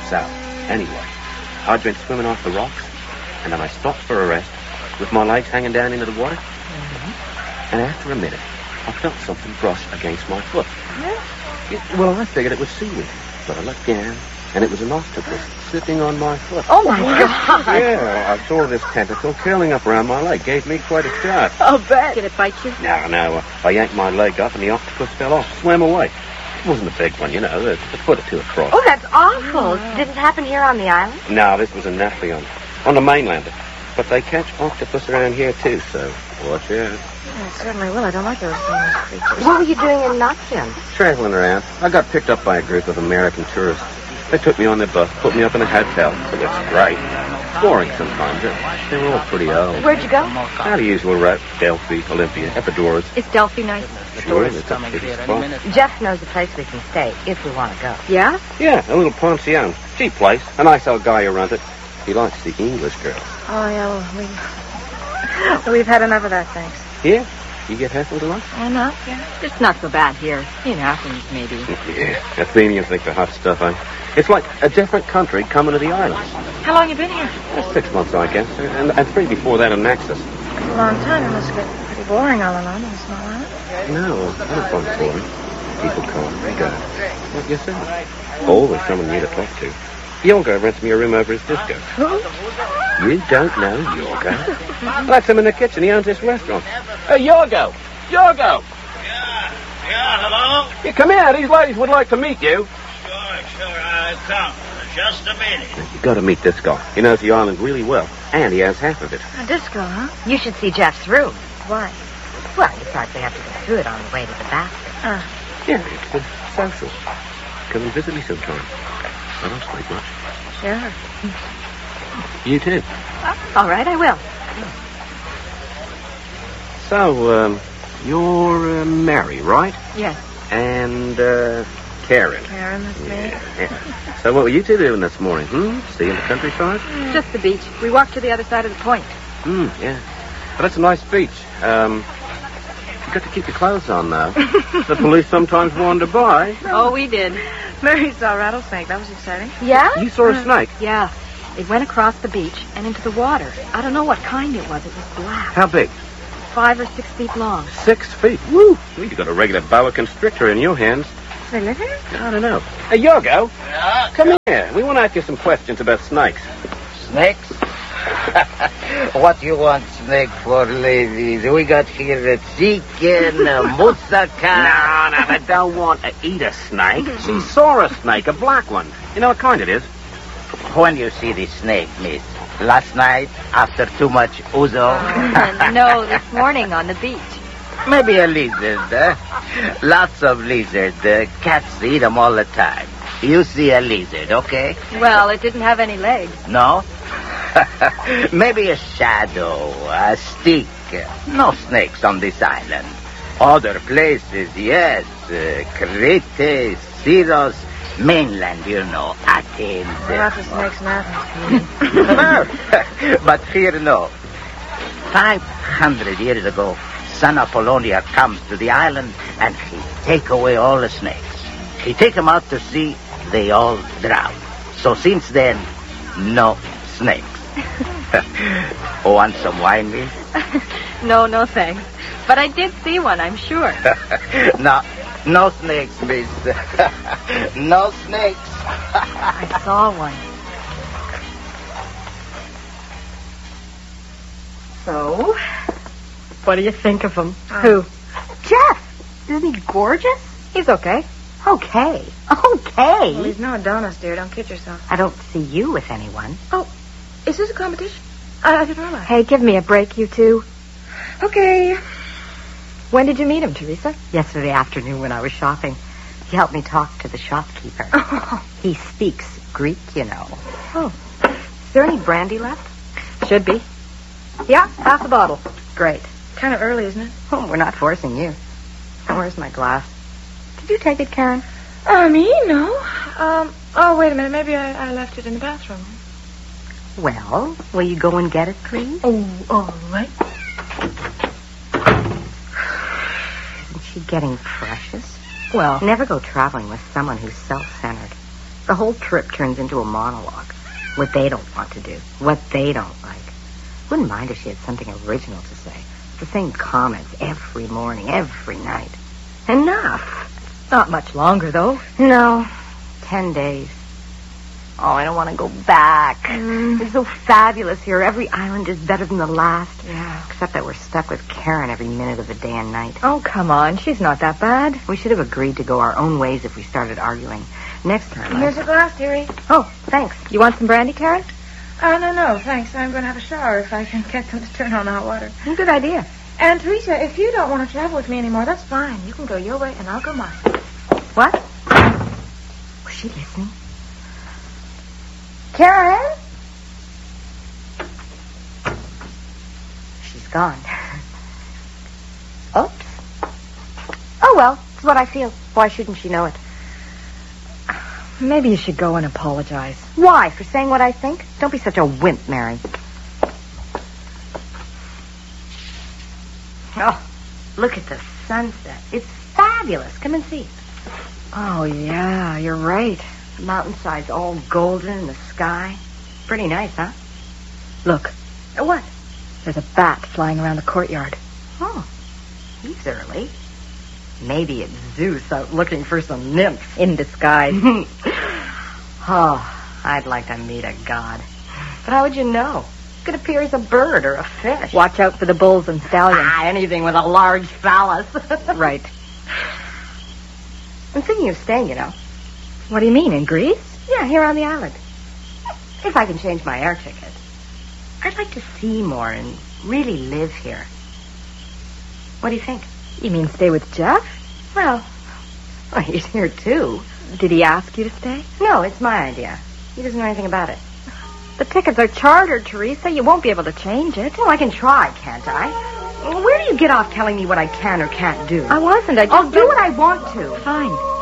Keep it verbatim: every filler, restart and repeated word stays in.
south. Anyway, I'd been swimming off the rocks, and then I stopped for a rest with my legs hanging down into the water. Mm-hmm. And after a minute, I felt something brush against my foot. Yeah? It, well, I figured it was seaweed, but I looked down, and it was an octopus sitting on my foot. Oh, my God. Yeah, I saw this tentacle curling up around my leg. Gave me quite a shock. I'll bet. Did it bite you? No, no. Uh, I yanked my leg up, and the octopus fell off, swam away. It wasn't a big one, you know, a, a foot or two across. Oh, that's awful. Did it happen here on the island? No, this was in Nafleon, on the mainland. But they catch octopus around here, too, so watch out. Yeah, I certainly will. I don't like those famous creatures. What were you doing in Nafleon? Traveling around. I got picked up by a group of American tourists. They took me on their bus, put me up in a hotel. It was great. Boring sometimes. They were all pretty old. Where'd you go? How the usual route. Delphi, Olympia, Epidaurus. Is Delphi nice? Sure, it's a pretty spot. Jeff knows a place we can stay if we want to go. Yeah? Yeah, a little pension. Cheap place. A nice old guy who runs it. He likes the English girls. Oh, yeah, well, we, we've had enough of that, thanks. Yeah? You get hassled a lot? Enough, yeah. It's not so bad here. In Athens, maybe. Yeah, Athenians think they're hot stuff, eh? It's like a different country coming to the islands. How long you been here? Six months, I guess. And, and three before that in Naxos. A long time. It must get pretty boring all alone in a small island. No, I don't find it boring. People come, they go. Like yourself. Always someone new to talk to. Yorgo rents me a room over his disco. Who? You don't know Yorgo? That's him in the kitchen. He owns this restaurant. Hey, Yorgo! Yorgo! Yeah, yeah, hello? Yeah, come here. These ladies would like to meet you. Sure, sure, I'll come. Just a minute. You got to meet this guy. He knows the island really well, and he has half of it. A disco, huh? You should see Jeff's room. Why? Well, you probably have to go through it on the way to the bathroom. Uh. Yeah, it's uh, social. Come and visit me sometime. I don't sleep much. Sure. You too. Uh, all right, I will. So, um, you're uh, Mary, right? Yes. And, uh, Karen. Karen, that's me. Yeah, yeah. So what were you two doing this morning, hmm? Seeing the countryside? Just the beach. We walked to the other side of the point. Hmm, yeah. Well, that's a nice beach. Um, you got to keep your clothes on, though. The police sometimes wander by. Oh, we did. Mary saw a rattlesnake. That was exciting. Yeah? You saw a snake? Yeah. It went across the beach and into the water. I don't know what kind it was. It was black. How big? Five or six feet long. Six feet. Woo! Well, you got a regular boa constrictor in your hands. Do they live here? I don't know. Hey, Yorgo. Yeah? Come here. We want to ask you some questions about snakes. Snakes? What you want snake for, ladies? We got here a chicken, a moussaka. No, no, I don't want to eat a snake. She saw a snake, a black one. You know what kind it is? When you see the snake, miss? Last night, after too much ouzo? No, this morning on the beach. Maybe a lizard, eh? Lots of lizards. Uh, cats eat them all the time. You see a lizard, okay? Well, it didn't have any legs. No? Maybe a shadow, a stick. No snakes on this island. Other places, yes. Uh, Crete, Syros, mainland, you know, Athens. Lots of snakes in Athens. But here, no. Five hundred years ago, son Apollonia comes to the island and he take away all the snakes. He take them out to sea, they all drown. So since then, no snakes. Want some wine, miss? No, no thanks. But I did see one, I'm sure. No, no snakes, miss. No snakes. I saw one. So, what do you think of him? Oh. Who? Jeff! Isn't he gorgeous? He's okay. Okay. Okay. Well, he's no Adonis, dear. Don't kid yourself. I don't see you with anyone. Oh, is this a competition? I, I didn't realize. Hey, give me a break, you two. Okay. When did you meet him, Teresa? Yesterday afternoon when I was shopping. He helped me talk to the shopkeeper. Oh. He speaks Greek, you know. Oh. Is there any brandy left? Should be. Yeah, half the bottle. Great. Kind of early, isn't it? Oh, we're not forcing you. And where's my glass? Did you take it, Karen? Uh, me? No. Um, oh, wait a minute. Maybe I, I left it in the bathroom. Well, will you go and get it, please? Oh, all right. Isn't she getting precious? Well, Never go traveling with someone who's self-centered. The whole trip turns into a monologue. What they don't want to do. What they don't like. Wouldn't mind if she had something original to say. The same comments every morning, every night. Enough. Not much longer, though. No. Ten days. Oh, I don't want to go back. Mm. It's so fabulous here. Every island is better than the last. Yeah. Except that we're stuck with Karen every minute of the day and night. Oh, come on. She's not that bad. We should have agreed to go our own ways if we started arguing. Next time. Here's a glass, dearie. Oh, thanks. You want some brandy, Karen? Oh, no, no, thanks. I'm going to have a shower if I can get them to turn on the hot water. Good idea. And, Teresa, if you don't want to travel with me anymore, that's fine. You can go your way and I'll go mine. What? Was she listening? Karen? She's gone. Oops. Oh, well, it's what I feel. Why shouldn't she know it? Maybe you should go and apologize. Why? For saying what I think? Don't be such a wimp, Mary. Oh, look at the sunset. It's fabulous. Come and see. Oh, yeah, you're right. The mountainside's all golden in the sky. Pretty nice, huh? Look, Uh, What? there's a bat flying around the courtyard. Oh, he's early. Maybe it's Zeus out looking for some nymphs. In disguise. Oh, I'd like to meet a god. But how would you know? It could appear as a bird or a fish. Watch out for the bulls and stallions. Ah, anything with a large phallus. Right. I'm thinking of staying, you know. What do you mean, in Greece? Yeah, here on the island. If I can change my air ticket. I'd like to see more and really live here. What do you think? You mean stay with Jeff? Well, well, he's here too. Did he ask you to stay? No, it's my idea. He doesn't know anything about it. The tickets are chartered, Teresa. You won't be able to change it. Well, I can try, can't I? Where do you get off telling me what I can or can't do? I wasn't. I just... I'll do what I want to. Fine.